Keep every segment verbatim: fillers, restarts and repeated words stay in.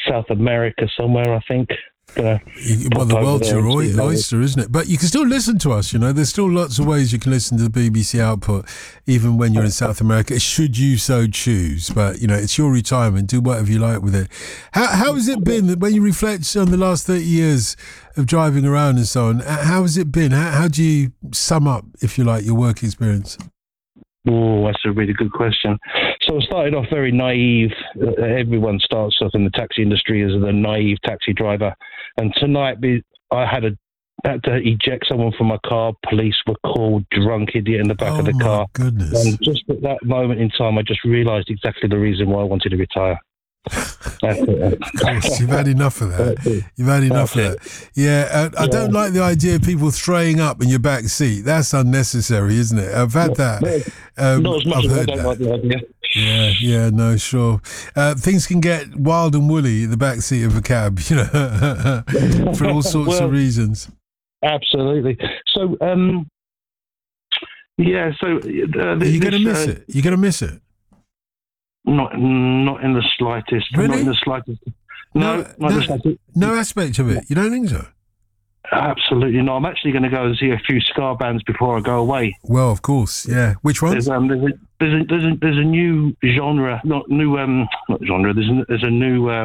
South America somewhere, I think. Uh, well, the world's your oyster, isn't it? But you can still listen to us, you know. There's still lots of ways you can listen to the B B C output, even when you're in South America, should you so choose. But, you know, it's your retirement. Do whatever you like with it. How, how has it been, when you reflect on the last thirty years of driving around and so on, how has it been? How, how do you sum up, if you like, your work experience? Oh, that's a really good question. So I started off very naive. Uh, everyone starts off in the taxi industry as a naive taxi driver. And tonight, I had, a, had to eject someone from my car. Police were called, drunk idiot in the back oh of the my car. Goodness. And just at that moment in time, I just realised exactly the reason why I wanted to retire. That's it. Of course, you've had enough of that. You've had enough That's of it. that. Yeah, uh, I yeah. don't like the idea of people throwing up in your back seat. That's unnecessary, isn't it? I've had that. Um, Not as much I've as heard I don't that. like the idea. Yeah, yeah, no, sure. Uh, things can get wild and woolly in the back seat of a cab, you know, for all sorts well, of reasons. Absolutely. So, um, yeah, so... Uh, Are you going to miss uh, it? You're going to miss it? Not not in the slightest. Really? Not in the slightest. No, no, not no, the slightest. no aspect of it. You don't think so? Absolutely not. I'm actually going to go and see a few ska bands before I go away. Well, of course, yeah. Which ones? There's, um, there's, a, there's, a, there's, a, there's a new genre, not new, um, not genre. There's a, there's a new, uh,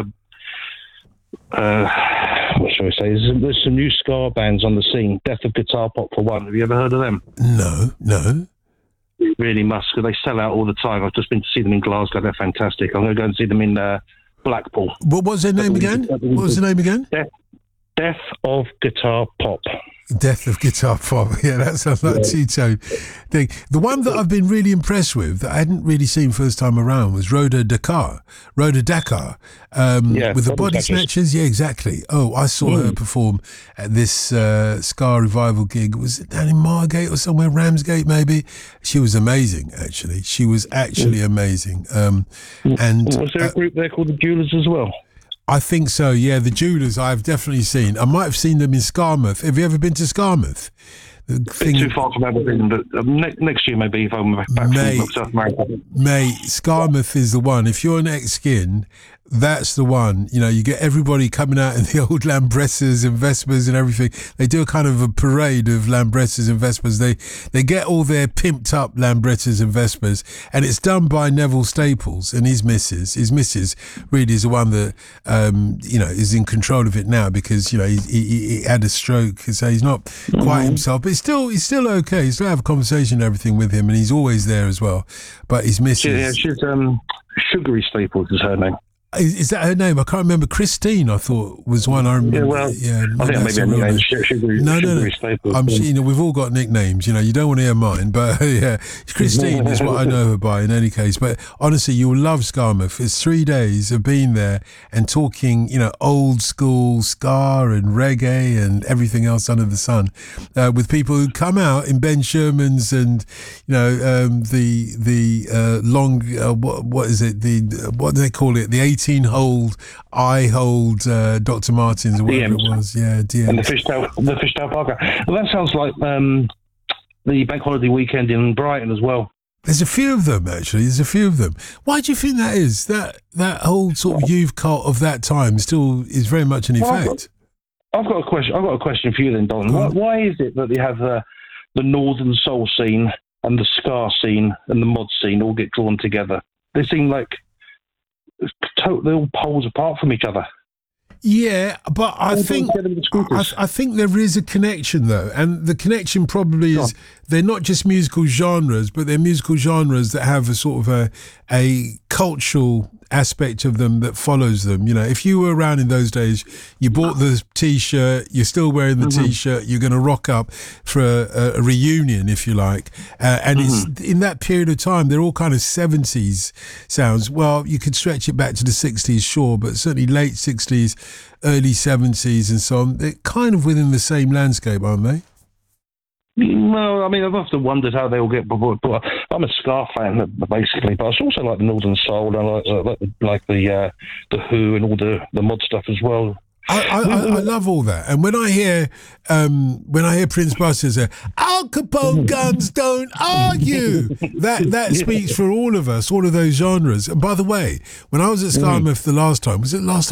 uh, what shall I say? There's, a, there's some new ska bands on the scene. Death of Guitar Pop for one. Have you ever heard of them? No, no. You really must, because they sell out all the time. I've just been to see them in Glasgow. They're fantastic. I'm going to go and see them in uh, Blackpool. What was their name again? What was the name again? Death, Death of Guitar Pop. Death of Guitar Pop. Yeah, that sounds like yeah. a two-tone thing. The one that I've been really impressed with, that I hadn't really seen first time around, was Rhoda Dakar. Rhoda Dakar. Um, yeah, with the Body Snatchers. Yeah, exactly. Oh, I saw mm. her perform at this uh, Ska Revival gig. Was it down in Margate or somewhere? Ramsgate, maybe? She was amazing, actually. She was actually mm. amazing. Um, and Was there a group there called the Jewelers as well? I think so, yeah. The Jewelers I've definitely seen. I might have seen them in Skarmouth. Have you ever been to Skarmouth? The thing, too far from everything, but um, ne- next year maybe if I'm back mate, from South America. Mate, Skarmouth is the one. If you're an ex-skin, that's the one. You know, you get everybody coming out in the old Lambresas and Vespas and everything. They do a kind of a parade of Lambresas and Vespas. They they get all their pimped up Lambrettas and Vespas, and it's done by Neville Staples and his missus. His missus really is the one that um, you know is in control of it now, because you know he, he, he had a stroke, so he's not quite mm-hmm. himself. But he's still he's still okay. You still have a conversation and everything with him, and he's always there as well. But his missus, she, yeah, she's um, Sugary Staples is her name. Is, is that her name? I can't remember. Christine, I thought, was one I remember. Yeah, well, yeah, I think maybe a real name. Sugary, no, no, no. Staples. I'm, you know, we've all got nicknames. You know, you don't want to hear mine, but yeah, Christine is what I know her by in any case. But honestly, you'll love Skarmouth. It's three days of being there and talking, you know, old school ska and reggae and everything else under the sun, uh, with people who come out in Ben Sherman's and, you know, um, the the uh, long, uh, what what is it? The what do they call it? The eighteen hold, I hold uh, Doctor Martens or whatever D Ms. it was. Yeah, D Ms. And the Fishtail, the Fishtail Parker. Well, that sounds like um, the bank holiday weekend in Brighton as well. There's a few of them, actually. There's a few of them. Why do you think that is? That that whole sort of youth cult of that time still is very much in effect. Well, I've, got, I've got a question. I've got a question for you then, Don. Why, why is it that they have uh, the Northern Soul scene and the ska scene and the mod scene all get drawn together? They seem like they're all poles apart from each other. Yeah, but I think I, I think there is a connection though, and the connection probably is oh. they're not just musical genres, but they're musical genres that have a sort of a a cultural aspect of them that follows them. You know, if you were around in those days, you bought the T-shirt, you're still wearing the mm-hmm. T-shirt, you're going to rock up for a, a reunion, if you like. Uh, and mm-hmm. it's in that period of time, they're all kind of seventies sounds. Well, you could stretch it back to the sixties, sure, but certainly late sixties, early seventies and so on. They're kind of within the same landscape, aren't they? No, I mean, I've often wondered how they all get. But I'm a ska fan, basically, but I also like the Northern Soul, and I like, like, like the uh, the Who and all the, the mod stuff as well. I, I, I love all that, and when I hear um, when I hear Prince Buster say "Al Capone guns don't argue," that that speaks for all of us, all of those genres. And by the way, when I was at Skarmouth the last time, was it last time?